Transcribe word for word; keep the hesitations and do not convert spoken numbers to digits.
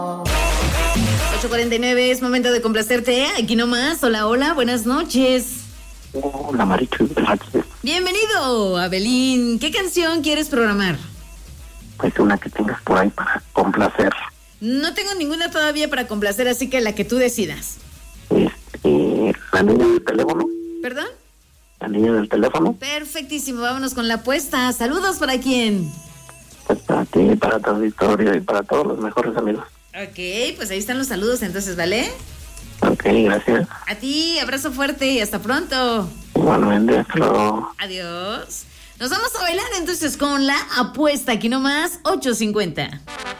ocho cuarenta y nueve, es momento de complacerte. Aquí nomás. Hola, hola, buenas noches. Hola, Marichu. Bienvenido, Abelín. ¿Qué canción quieres programar? Pues una que tengas por ahí para complacer. No tengo ninguna todavía para complacer, así que la que tú decidas. Este, la niña del teléfono. ¿Perdón? La niña del teléfono. Perfectísimo, vámonos con la apuesta. Saludos, ¿para quién? Pues para ti, para tu auditorio y para todos los mejores amigos. Ok, pues ahí están los saludos entonces, ¿vale? Ok, gracias. A ti, abrazo fuerte y hasta pronto. Igualmente, hasta luego. Adiós. Nos vamos a bailar entonces con la apuesta, aquí nomás, ocho cincuenta.